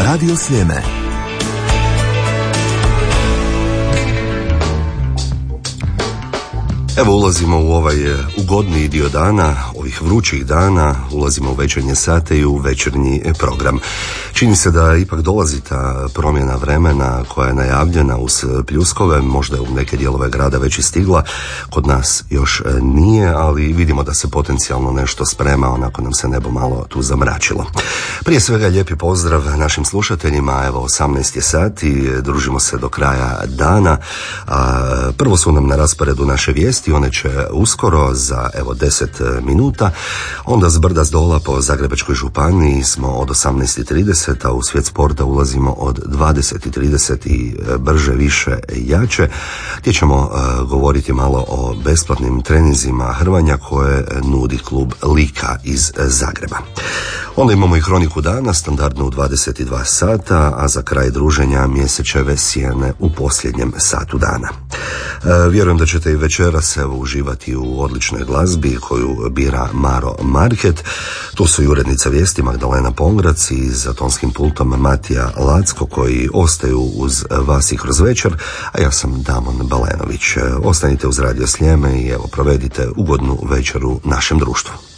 Radio Sljeme. Evo ulazimo u ovaj ugodniji dio dana, ovih vrućih dana, ulazimo u večernje sate i u večernji program. Čini se da ipak dolazi ta promjena vremena koja je najavljena uz pljuskove, možda je u neke dijelove grada već i stigla, kod nas još nije, ali vidimo da se potencijalno nešto sprema, onako nam se nebo malo tu zamračilo. Prije svega lijepi pozdrav našim slušateljima, evo 18 je sati, družimo se do kraja dana, a prvo su nam na rasporedu naše vijesti, one će uskoro za evo 10 minuta, onda s brda s dola po Zagrebačkoj županiji smo od 18:30, a u svijet sporta ulazimo od 20:30 i brže, više, jače, gdje ćemo govoriti malo o besplatnim treninzima hrvanja koje nudi klub Lika iz Zagreba. Onda imamo i kroniku dana, standardno u 22 sata, a za kraj druženja mjesečeve sjene u posljednjem satu dana. Vjerujem da ćete i večeras uživati u odličnoj glazbi koju bira Maro Market. Tu su i urednica vijesti Magdalena Pongrac i za tonskim pultom Matija Lacko koji ostaju uz vas i kroz večer, a ja sam Damon Balenović. Ostanite uz Radio Sljeme i evo provedite ugodnu večer u našem društvu.